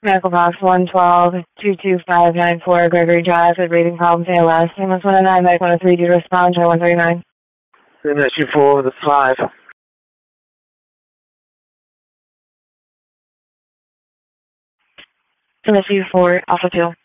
Medical box 112-22594 Gregory Drive with breathing problems ALS. MS 109, Medic 103 due to respond, try 139. MS 4 with a 5. MS 4, Alpha 2.